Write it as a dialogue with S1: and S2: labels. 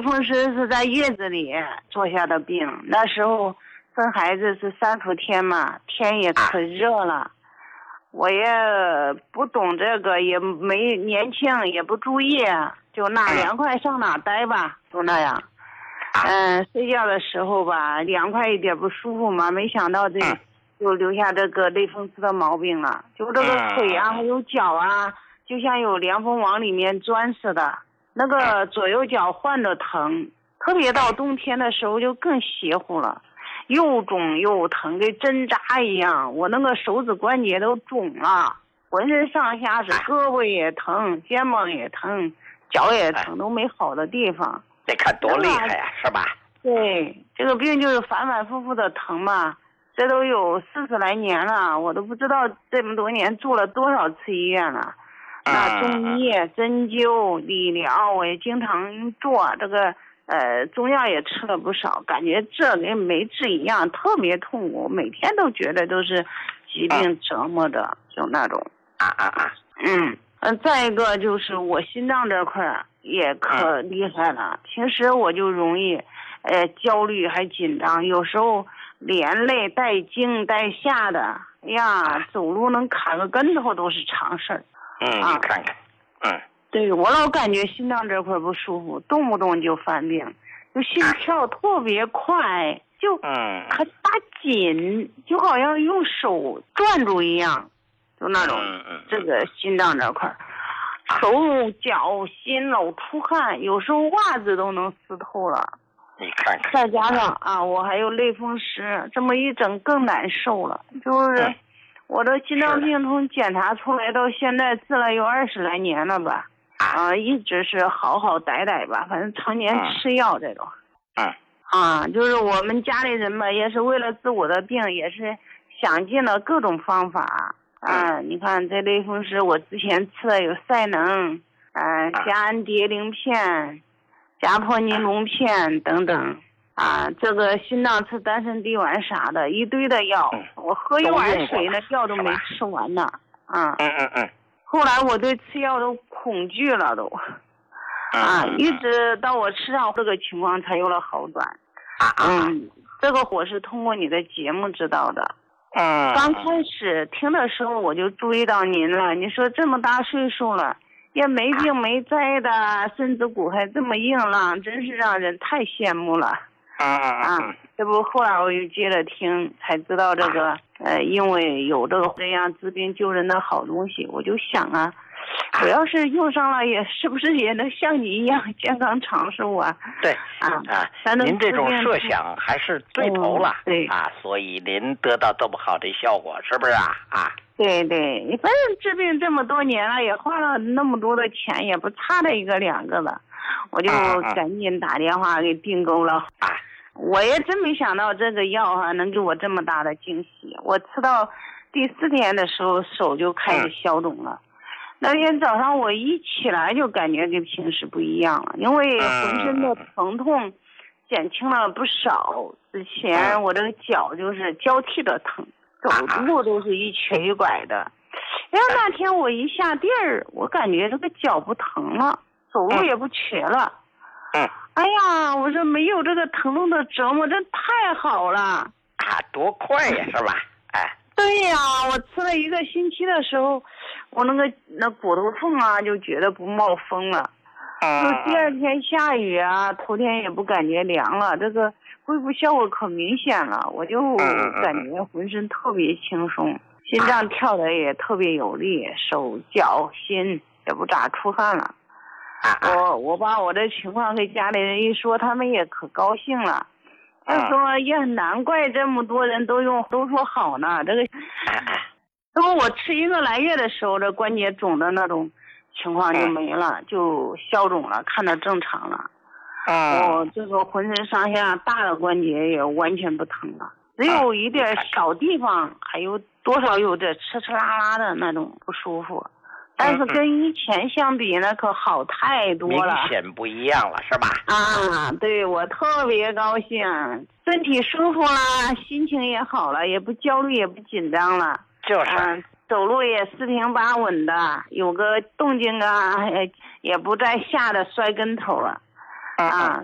S1: 风湿是在月子里做下的病，那时候生孩子是3伏天嘛，天也可热了，我也不懂这个，也没年轻，也不注意，就拿凉快上哪待吧，就那样。睡觉的时候吧，凉快一点不舒服嘛，没想到就留下这个类风湿的毛病了，就这个腿啊还有脚啊，就像有凉风往里面钻似的，那个左右脚换着疼，特别到冬天的时候就更邪乎了，又肿又疼，跟针扎一样，我那个手指关节都肿了，浑身上下是胳膊也疼，肩膀也疼，脚也疼，都没好的地方。
S2: 得看多厉害呀，是吧？
S1: 对，这个病就是反反复复的疼嘛，这都有40来年了，我都不知道这么多年住了多少次医院了。那中医、针灸、理疗我也经常做，这个中药也吃了不少，感觉这跟没治一样，特别痛苦，每天都觉得都是疾病折磨着，就那种。再一个就是我心脏这块也可厉害了，平时我就容易焦虑还紧张，有时候连累带惊带吓的，哎呀，走路能卡个跟头都是常事儿。
S2: 你看看，
S1: 对，我老感觉心脏这块不舒服，动不动就犯病，就心跳特别快，就还打紧，就好像用手转住一样，就那种这个心脏这块，手脚心老出汗，有时候袜子都能湿透了。
S2: 你看看，
S1: 再加上我还有类风湿，这么一整更难受了。就是我的心脏病从检查出来到现在治了有20来年了吧，一直是好好歹歹吧，反正常年吃药这种。就是我们家里人嘛，也是为了治我的病，也是想尽了各种方法。你看这类风湿，我之前吃的有赛能，加安蝶灵片，加破尼龙片等等，这个心脏吃丹参地丸啥的，一堆的药，我喝一碗水那药都没吃完呢。后来我对吃药都恐惧了都，一直到我吃上这个情况才有了好转。这个我是通过你的节目知道的。刚开始听的时候我就注意到您了，你说这么大岁数了也没病没灾的，身子骨还这么硬朗，真是让人太羡慕了。这不后来我又接着听才知道这个因为有这样治病救人的好东西，我就想我要是用上了也是不是也能像你一样健康长寿啊？
S2: 对您这种设想还是对头了。对所以您得到这么好的效果，是不是
S1: 对，反正治病这么多年了，也花了那么多的钱，也不差这1个2个了，我就赶紧打电话给订购了。我也真没想到这个药能给我这么大的惊喜。我吃到第4天的时候，手就开始消肿了。那天早上我一起来就感觉跟平时不一样了，因为浑身的疼痛减轻了不少。之前我这个脚就是交替的疼，走路都是一瘸一拐的。那天我一下地儿，我感觉这个脚不疼了，走路也不瘸了。哎呀，我说没有这个疼痛的折磨，真太好了。
S2: 多快呀，是吧？
S1: 对呀，我吃了1个星期的时候，我那骨头缝就觉得不冒风了。就第2天下雨头天也不感觉凉了，这个恢复效果可明显了，我就感觉浑身特别轻松，心脏跳得也特别有力，手脚心也不咋出汗了。我把我的情况给家里人一说，他们也可高兴了。他说也很难怪这么多人都说好呢。这个，等我吃1个来月的时候，这关节肿的那种情况就没了，就消肿了，看得正常了。我这个浑身上下大的关节也完全不疼了，只有一点小地方还有多少有点吃吃拉拉的那种不舒服。但是跟以前相比呢，可好太多了，
S2: 明显不一样了，是吧？
S1: 对，我特别高兴，身体舒服了，心情也好了，也不焦虑，也不紧张了。
S2: 就是
S1: 走路也4平8稳的，有个动静也不再吓得摔跟头了。